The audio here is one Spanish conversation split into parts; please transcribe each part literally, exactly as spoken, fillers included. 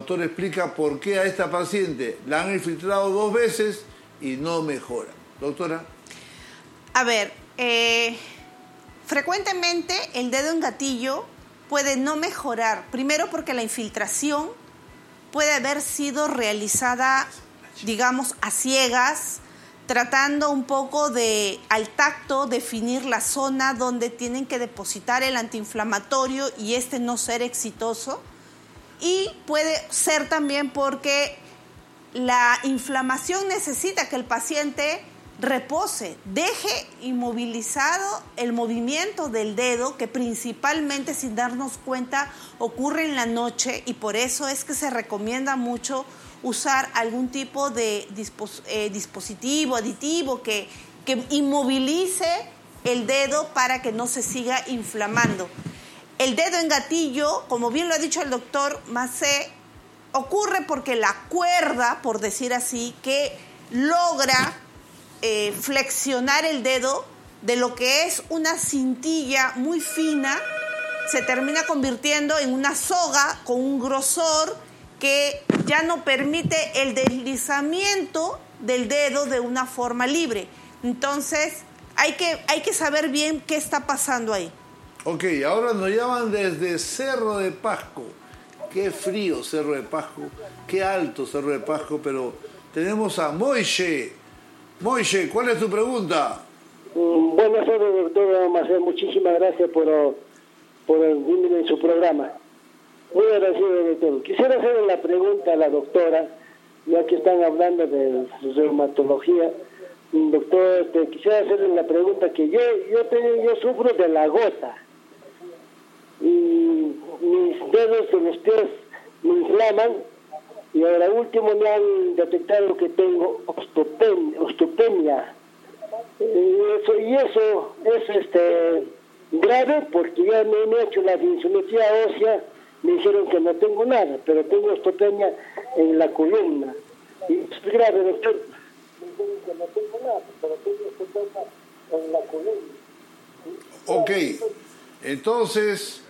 doctor explica por qué a esta paciente la han infiltrado dos veces y no mejora. Doctora. A ver, eh, frecuentemente el dedo en gatillo puede no mejorar. Primero porque la infiltración puede haber sido realizada, digamos, a ciegas, tratando un poco de, al tacto, definir la zona donde tienen que depositar el antiinflamatorio y este no ser exitoso. Y puede ser también porque la inflamación necesita que el paciente repose, deje inmovilizado el movimiento del dedo, que principalmente, sin darnos cuenta, ocurre en la noche, y por eso es que se recomienda mucho usar algún tipo de dispos, eh, dispositivo aditivo que, que inmovilice el dedo para que no se siga inflamando. El dedo en gatillo, como bien lo ha dicho el doctor Macé, ocurre porque la cuerda, por decir así, que logra eh, flexionar el dedo de lo que es una cintilla muy fina, se termina convirtiendo en una soga con un grosor que ya no permite el deslizamiento del dedo de una forma libre. Entonces, hay que, hay que saber bien qué está pasando ahí. Ok, ahora nos llaman desde Cerro de Pasco. Qué frío Cerro de Pasco, qué alto Cerro de Pasco, pero tenemos a Moishe. Moishe, ¿cuál es tu pregunta? Mm, buenas tardes, doctor Macé. Muchísimas gracias por, por venir en su programa. Muy agradecido, doctor. Quisiera hacerle la pregunta a la doctora, ya que están hablando de reumatología. Doctor, te quisiera hacerle la pregunta que yo yo, te, yo sufro de la gota. Y mis dedos de los pies me inflaman, y ahora último me han detectado que tengo osteopenia. osteopenia. Y eso, y eso es este grave, porque ya me, me he hecho la densitometría ósea, me dijeron que no tengo nada, pero tengo osteopenia en la columna. Y es grave, doctor. Me dijeron que no tengo nada, pero tengo osteopenia en la columna. Ok, entonces,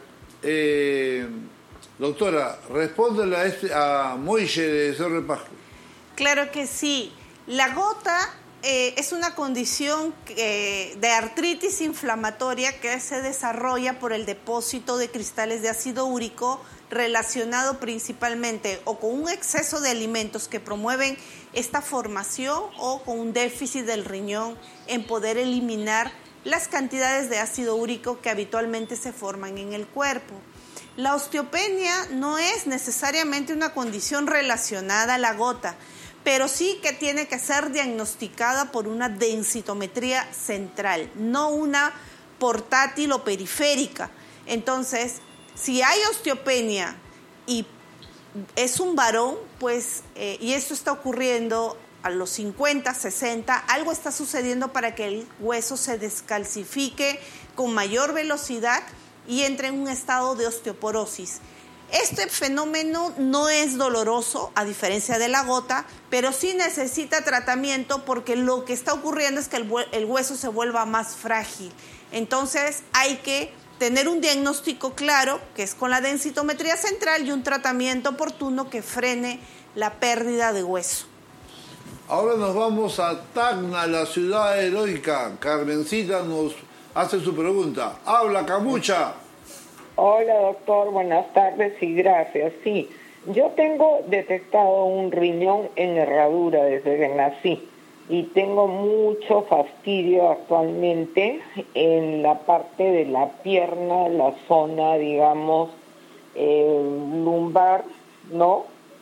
eh, doctora, respóndele a, este, a Moishe de Cerro de Pasco. Claro que sí. La gota eh, es una condición eh, de artritis inflamatoria que se desarrolla por el depósito de cristales de ácido úrico relacionado principalmente o con un exceso de alimentos que promueven esta formación o con un déficit del riñón en poder eliminar las cantidades de ácido úrico que habitualmente se forman en el cuerpo. La osteopenia no es necesariamente una condición relacionada a la gota, pero sí que tiene que ser diagnosticada por una densitometría central, no una portátil o periférica. Entonces, si hay osteopenia y es un varón, pues, eh, y esto está ocurriendo a los cincuenta, sesenta, algo está sucediendo para que el hueso se descalcifique con mayor velocidad y entre en un estado de osteoporosis. Este fenómeno no es doloroso, a diferencia de la gota, pero sí necesita tratamiento porque lo que está ocurriendo es que el, el hueso se vuelva más frágil. Entonces hay que tener un diagnóstico claro, que es con la densitometría central, y un tratamiento oportuno que frene la pérdida de hueso. Ahora nos vamos a Tacna, la ciudad heroica. Carmencita nos hace su pregunta. Habla, Camucha. Hola, doctor. Buenas tardes y gracias. Sí, yo tengo detectado un riñón en herradura desde que nací y tengo mucho fastidio actualmente en la parte de la pierna, la zona, digamos, eh, lumbar, ¿no?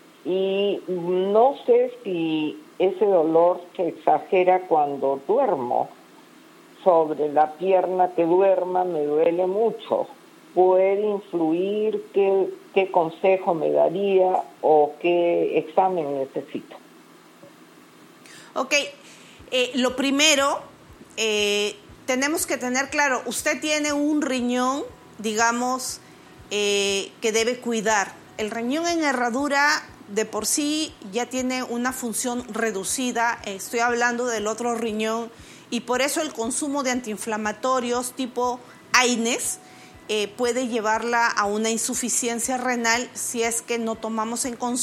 Y no sé si ese dolor se exagera cuando duermo. Sobre la pierna que duerma me duele mucho. ¿Puede influir? ¿Qué, qué consejo me daría o qué examen necesito? Ok, eh, lo primero, eh, tenemos que tener claro, usted tiene un riñón, digamos, eh, que debe cuidar. El riñón en herradura de por sí ya tiene una función reducida, estoy hablando del otro riñón, y por eso el consumo de antiinflamatorios tipo AINES eh, puede llevarla a una insuficiencia renal si es que no tomamos en consideración